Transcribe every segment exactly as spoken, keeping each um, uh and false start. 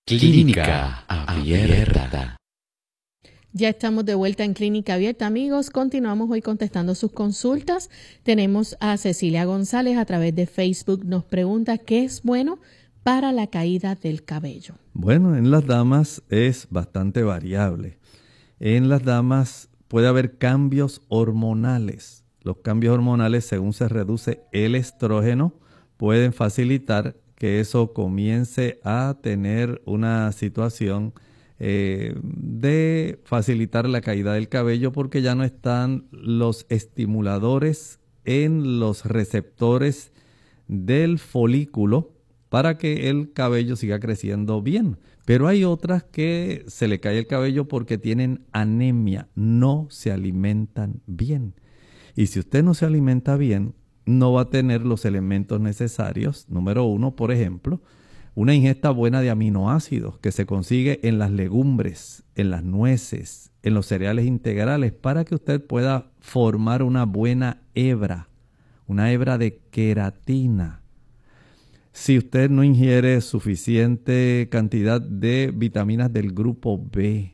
Clínica Abierta. Ya estamos de vuelta en Clínica Abierta, amigos. Continuamos hoy contestando sus consultas. Tenemos a Cecilia González a través de Facebook. Nos pregunta qué es bueno para la caída del cabello. Bueno, en las damas es bastante variable. En las damas puede haber cambios hormonales. Los cambios hormonales, según se reduce el estrógeno, pueden facilitar que eso comience a tener una situación eh, de facilitar la caída del cabello, porque ya no están los estimuladores en los receptores del folículo para que el cabello siga creciendo bien. Pero hay otras que se le cae el cabello porque tienen anemia, no se alimentan bien. Y si usted no se alimenta bien, no va a tener los elementos necesarios. Número uno, por ejemplo, una ingesta buena de aminoácidos que se consigue en las legumbres, en las nueces, en los cereales integrales, para que usted pueda formar una buena hebra, una hebra de queratina. Si usted no ingiere suficiente cantidad de vitaminas del grupo B,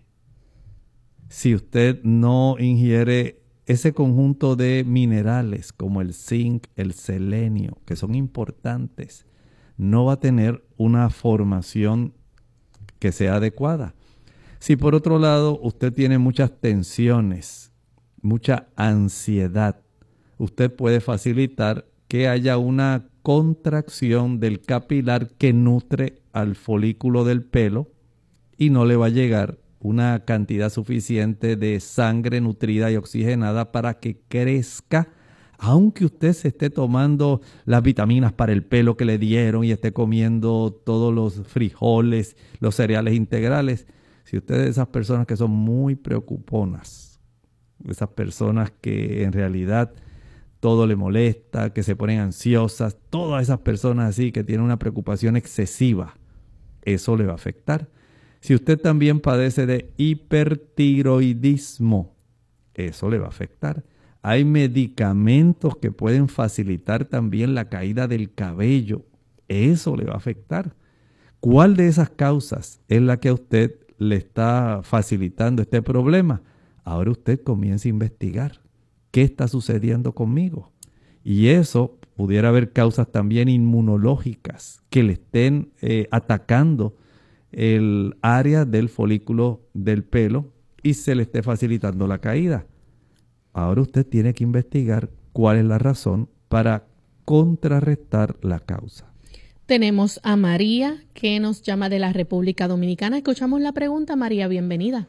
si usted no ingiere ese conjunto de minerales como el zinc, el selenio, que son importantes, no va a tener una formación que sea adecuada. Si por otro lado usted tiene muchas tensiones, mucha ansiedad, usted puede facilitar que haya una contracción del capilar que nutre al folículo del pelo y no le va a llegar una cantidad suficiente de sangre nutrida y oxigenada para que crezca, aunque usted se esté tomando las vitaminas para el pelo que le dieron y esté comiendo todos los frijoles, los cereales integrales. Si usted es de esas personas que son muy preocuponas, esas personas que en realidad todo le molesta, que se ponen ansiosas, todas esas personas así que tienen una preocupación excesiva, eso le va a afectar. Si usted también padece de hipertiroidismo, eso le va a afectar. Hay medicamentos que pueden facilitar también la caída del cabello, eso le va a afectar. ¿Cuál de esas causas es la que a usted le está facilitando este problema? Ahora usted comienza a investigar. ¿Qué está sucediendo conmigo? Y eso pudiera haber causas también inmunológicas que le estén eh, atacando el área del folículo del pelo y se le esté facilitando la caída. Ahora usted tiene que investigar cuál es la razón para contrarrestar la causa. Tenemos a María, que nos llama de la República Dominicana. Escuchamos la pregunta. María, bienvenida.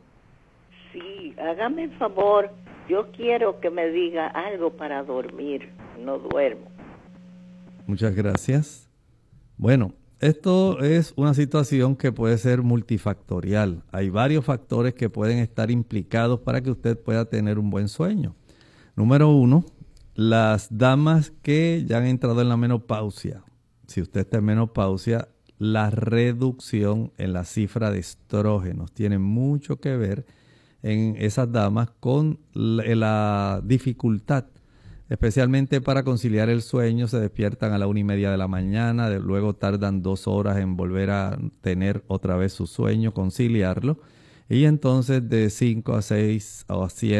Sí, hágame el favor. Yo quiero que me diga algo para dormir. No duermo. Muchas gracias. Bueno, esto es una situación que puede ser multifactorial. Hay varios factores que pueden estar implicados para que usted pueda tener un buen sueño. Número uno, las damas que ya han entrado en la menopausia. Si usted está en menopausia, la reducción en la cifra de estrógenos tiene mucho que ver en esas damas con la, la dificultad, especialmente para conciliar el sueño. Se despiertan a la una y media de la mañana, de, luego tardan dos horas en volver a tener otra vez su sueño, conciliarlo, y entonces de cinco a seis o a siete